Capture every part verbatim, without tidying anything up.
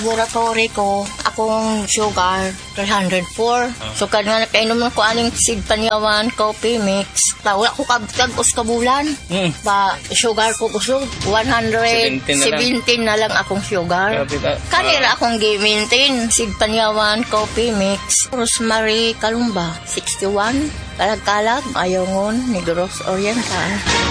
Laboratory ko, akong sugar, three hundred four. So, kada nakainom ko aning Sid Panyawan Coffee Mix. Wala ko kabtag os kabulan. Mm. Ba, sugar ko kusog, one hundred seventeen na lang akong sugar. Kanira akong gi-maintain, Sid Panyawan Coffee Mix. Rosemary Kalumba, sixty-one. Kalag-kalag, Ayongon, Negros Oriental.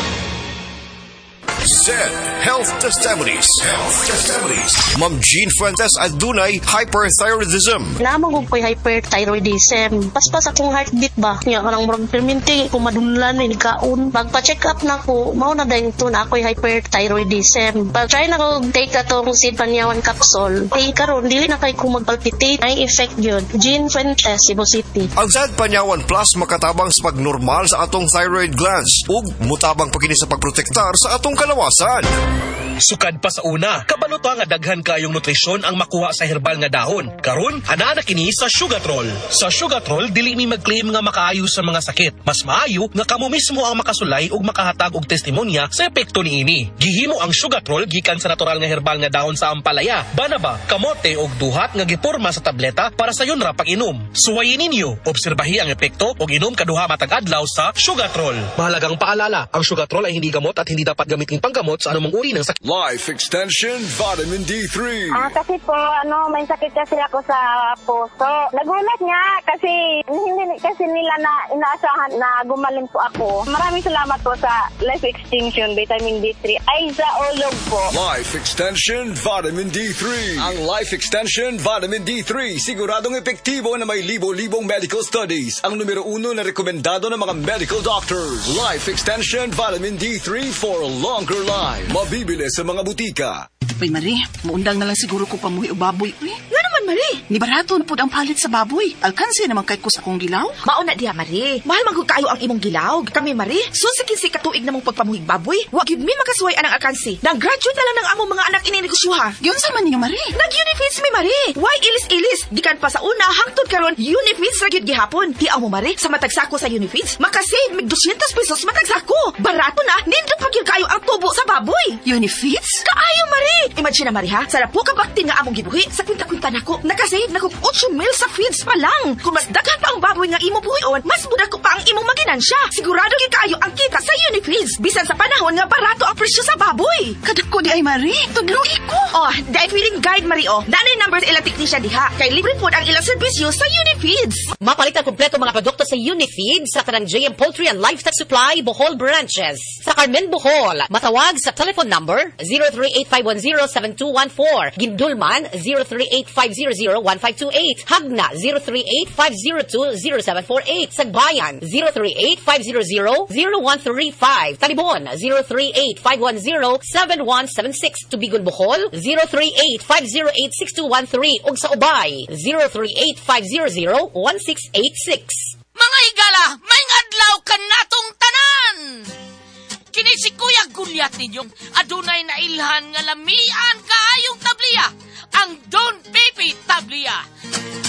Z Health Testimonies. Health Testimonies. Ma'am Jean Fuentes adunay hyperthyroidism. Namang ko ko'y hyperthyroidism. Paspas akong heartbeat ba? Nga kanang murag perminti ko madunlan ni kaon. Magpa-check up na ko, mao na dayon to na ako'y hyperthyroidism. Pag-try na ko take atong Sid Panyawan capsule. Kay karon dili na kay ko magpalpitate. Ay effect yun. Jean Fuentes, Cebu City. Ang Z Panyawan Plus makatabang sa pagnormal sa atong thyroid glands ug mutabang pagkini sa pagprotektar sa atong kalawasan. Sukad pa sa una, kabalo to nga daghan kayong nutrisyon ang makuha sa herbal nga dahon. Karon, ana na kini sa Sugatrol. Sa Sugatrol, dili mi mag-claim nga makaayo sa mga sakit. Mas maayo nga kamo mismo ang makasulay ug makahatag og testimonya sa epekto niini. Gihimo ang Sugatrol gikan sa natural nga herbal nga dahon sa ampalaya, banaba, kamote ug duhat nga giporma sa tableta para sa yun ra pag-inom. Suwayin ninyo, obserbahi ang epekto ug inom kaduha matag adlaw sa Sugatrol. Mahalagang paalala, ang Sugatrol ay hindi gamot at hindi dapat gamitin panggamot sa anumang uri ng sakit. Life Extension Vitamin D three. Ah, kasi po, ano, may sakit kasi ako sa puso. Nagulat nga kasi hindi kasi nila na inaasahan na gumaling po ako. Maraming salamat po sa Life Extension Vitamin D three. Ay, sa ulog po. Life Extension Vitamin D three. Ang Life Extension Vitamin D three, siguradong epektibo na may libo-libong medical studies. Ang numero uno na rekomendado ng mga medical doctors. Life Extension Vitamin D three for a longer life. Mabibili sa mga butika. Uy, Marie, maundang na lang siguro ko pamuhi o baboy. Uy, nga naman, Marie. Ni barato na po ang palit sa baboy. Alkansi naman kay ko sa kong gilaw. Mauna diya, Marie. Mahal man kayo ang imong gilaw. Kami, Marie, susikin si katuig namang pagpamuhig baboy. Wag yun mi makasuway anang alkansi. Nag-graduate na lang ng among mga anak ininegosyoha. Yun sa man ninyo, Marie. Nag-unifeeds mi, Marie. Why ilis-ilis? Gikan pa sa una, hangtod karon unifeeds ra gyud gihapon. Hiaw mo, Marie, sa matagsako sa unifeeds, makasave mig two hundred pesos matagsako. Barato na, nindot pa gyud kayo ang tubo sa baboy. Unifeeds? Kaayo, Marie. Imagine na, Marie, ha? Sarap po kabaktin nga among gibuhi. Sa kwinta-kwinta nako, nakasave na kong eight mil sa feeds pa lang. Kung mas daghan pa ang baboy nga imo buhion, mas muda ko pa ang imong maginansya. Sigurado gyud kayo ang kita sa Unifeeds. Bisan sa panahon nga barato ang presyo sa baboy. Kadako di ay, Marie. Tudluhi ko. Oh, dahil feeling guide, Marie, oh. Nanay numbers ilang technician diha. Kay libre po ang ilang serbisyo sa Unifeeds. Mapalit ang kumpleto mga produkto sa Unifeeds sa kanang J M Poultry and Livestock Supply, Bohol branches. Sa Carmen, Bohol, matawag sa telephone number zero three eight five one zero seven two one four. Gindulman, zero three eight five zero zero one five two eight. Hagna, zero three eight five zero two zero seven four eight. Sagbayan, zero three eight five zero zero zero one three five. Talibon, zero three eight five one zero seven one seven six. Tubigon, Bohol, zero three eight five zero eight six two one three. Ug sa Ubay, zero three eight five zero zero one six eight six. Mga igala, may ngadlaw ka natong tanan! Kini si Kuya Gulyat ninyong adunay na ilhan nga lamian kaayong tabliya, ang Don Pepe Tabliya.